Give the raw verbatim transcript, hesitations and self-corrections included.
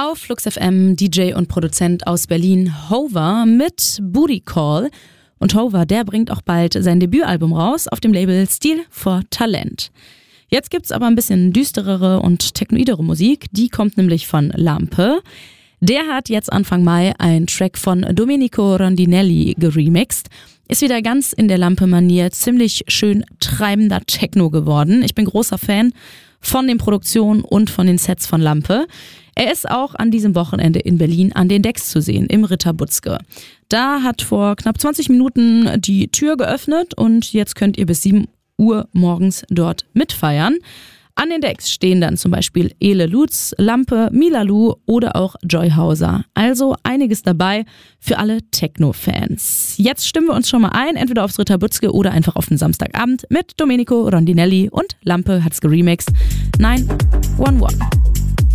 Auf Flux F M D J und Produzent aus Berlin Hover mit Booty Call. Und Hover, der bringt auch bald sein Debütalbum raus auf dem Label Stil for Talent. Jetzt gibt's aber ein bisschen düsterere und technoidere Musik. Die kommt nämlich von Lampe. Der hat jetzt Anfang Mai einen Track von Domenico Rondinelli geremixed. Ist wieder ganz in der Lampe-Manier, ziemlich schön treibender Techno geworden. Ich bin großer Fan von den Produktionen und von den Sets von Lampe. Er ist auch an diesem Wochenende in Berlin an den Decks zu sehen, im Ritter Butzke. Da hat vor knapp zwanzig Minuten die Tür geöffnet und jetzt könnt ihr bis sieben Uhr morgens dort mitfeiern. An den Decks stehen dann zum Beispiel Ele Lutz, Lampe, Milalu oder auch Joy Hauser. Also einiges dabei für alle Techno-Fans. Jetzt stimmen wir uns schon mal ein, entweder aufs Ritter Butzke oder einfach auf den Samstagabend mit Domenico Rondinelli und Lampe hat's geremixed. neun eins eins.